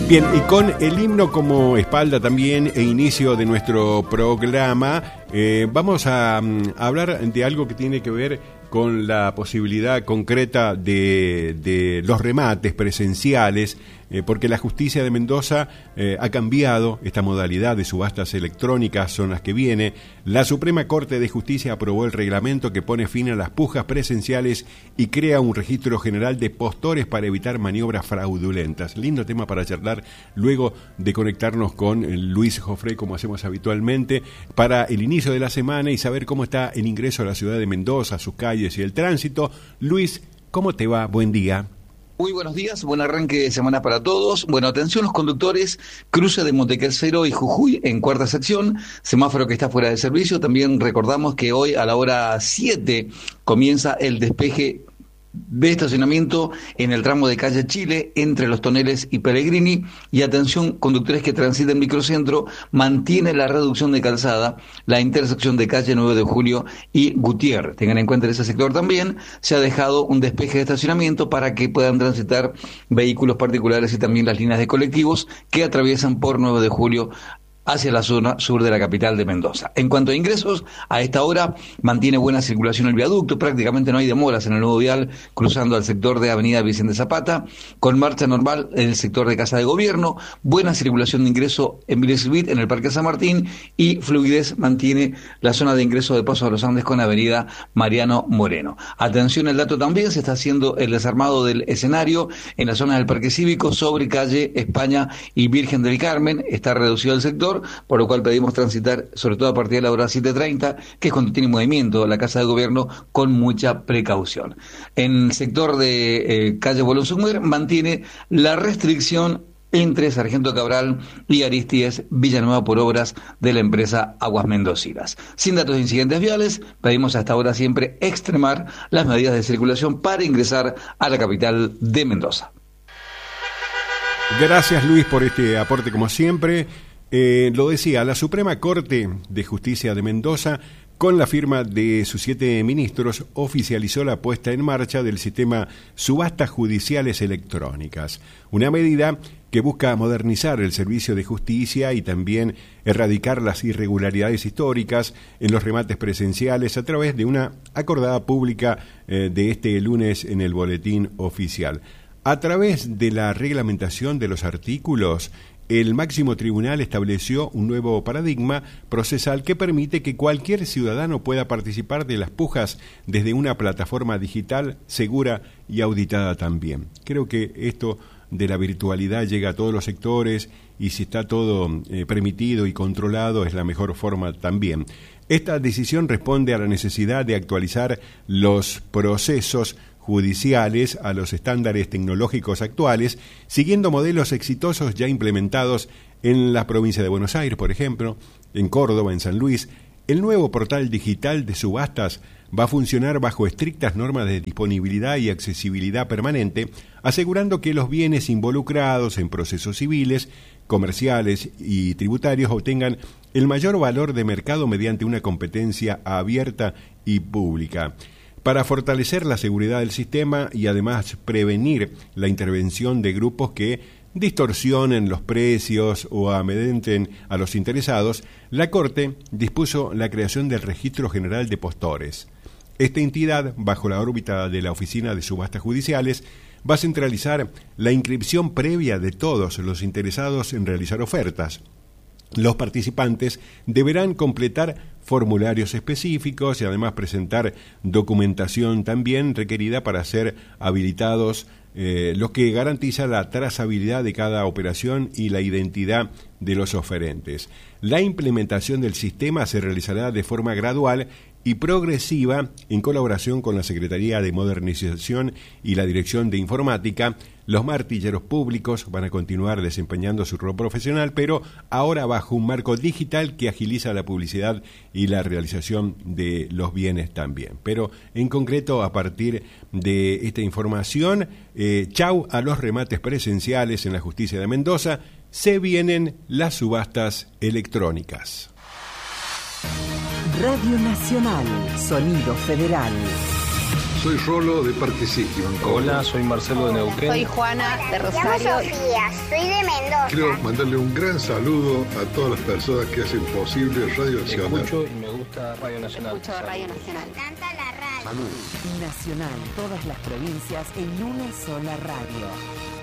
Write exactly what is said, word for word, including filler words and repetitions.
Bien, y con el himno como espalda también e inicio de nuestro programa, eh, vamos a, a hablar de algo que tiene que ver con la posibilidad concreta de, de los remates presenciales, eh, porque la justicia de Mendoza eh, ha cambiado esta modalidad de subastas electrónicas, son las que viene. La Suprema Corte de Justicia aprobó el reglamento que pone fin a las pujas presenciales y crea un registro general de postores para evitar maniobras fraudulentas. Lindo tema para charlar luego de conectarnos con Luis Jofré, como hacemos habitualmente, para el inicio de la semana y saber cómo está el ingreso a la ciudad de Mendoza, sus calles y el tránsito. Luis, ¿cómo te va? Buen día. Muy buenos días, buen arranque de semana para todos. Bueno, atención los conductores, cruce de Montequercero y Jujuy en cuarta sección, semáforo que está fuera de servicio. También recordamos que hoy a la hora siete comienza el despeje de estacionamiento en el tramo de calle Chile entre Los Toneles y Pellegrini. Y atención, conductores que transiten microcentro, mantiene la reducción de calzada la intersección de calle nueve de julio y Gutiérrez. Tengan en cuenta en ese sector también se ha dejado un despeje de estacionamiento para que puedan transitar vehículos particulares y también las líneas de colectivos que atraviesan por nueve de julio hacia la zona sur de la capital de Mendoza. En cuanto a ingresos, a esta hora mantiene buena circulación el viaducto, prácticamente no hay demoras en el nuevo vial cruzando al sector de Avenida Vicente Zapata, con marcha normal en el sector de Casa de Gobierno, buena circulación de ingreso en Villa Silvit, en el Parque San Martín, y fluidez mantiene la zona de ingreso de Paso a los Andes con Avenida Mariano Moreno. Atención al dato también, se está haciendo el desarmado del escenario en la zona del Parque Cívico sobre calle España y Virgen del Carmen, está reducido el sector, por lo cual pedimos transitar, sobre todo a partir de la hora siete treinta, que es cuando tiene movimiento la Casa de Gobierno, con mucha precaución. En el sector de eh, calle Bolón Summer mantiene la restricción entre Sargento Cabral y Aristides Villanueva por obras de la empresa Aguas Mendocinas. Sin datos de incidentes viales, pedimos hasta ahora siempre extremar las medidas de circulación para ingresar a la capital de Mendoza. Gracias, Luis, por este aporte como siempre. Eh, lo decía, la Suprema Corte de Justicia de Mendoza, con la firma de sus siete ministros, oficializó la puesta en marcha del sistema subastas judiciales electrónicas, una medida que busca modernizar el servicio de justicia y también erradicar las irregularidades históricas en los remates presenciales a través de una acordada pública eh, de este lunes en el Boletín Oficial. A través de la reglamentación de los artículos, el máximo tribunal estableció un nuevo paradigma procesal que permite que cualquier ciudadano pueda participar de las pujas desde una plataforma digital segura y auditada también. Creo que esto de la virtualidad llega a todos los sectores y si está todo eh, permitido y controlado es la mejor forma también. Esta decisión responde a la necesidad de actualizar los procesos judiciales a los estándares tecnológicos actuales, siguiendo modelos exitosos ya implementados en la provincia de Buenos Aires, por ejemplo, en Córdoba, en San Luis. El nuevo portal digital de subastas va a funcionar bajo estrictas normas de disponibilidad y accesibilidad permanente, asegurando que los bienes involucrados en procesos civiles, comerciales y tributarios obtengan el mayor valor de mercado mediante una competencia abierta y pública. Para fortalecer la seguridad del sistema y además prevenir la intervención de grupos que distorsionen los precios o amedrenten a los interesados, la Corte dispuso la creación del Registro General de Postores. Esta entidad, bajo la órbita de la Oficina de Subastas Judiciales, va a centralizar la inscripción previa de todos los interesados en realizar ofertas. Los participantes deberán completar formularios específicos y además presentar documentación también requerida para ser habilitados, eh, lo que garantiza la trazabilidad de cada operación y la identidad de los oferentes. La implementación del sistema se realizará de forma gradual y progresiva en colaboración con la Secretaría de Modernización y la Dirección de Informática. Los martilleros públicos van a continuar desempeñando su rol profesional, pero ahora bajo un marco digital que agiliza la publicidad y la realización de los bienes también. Pero en concreto, a partir de esta información, eh, chau a los remates presenciales en la justicia de Mendoza, se vienen las subastas electrónicas. Radio Nacional, Sonido Federal. Soy Rolo de Parque City. Hola, soy Marcelo de Neuquén. Soy Juana de Rosario. Me llamo Sofía, soy de Mendoza. Quiero mandarle un gran saludo a todas las personas que hacen posible Radio Nacional. Escucho y me gusta Radio Nacional. Escucho Radio Nacional. Me encanta la radio. Nacional, todas las provincias en una sola radio.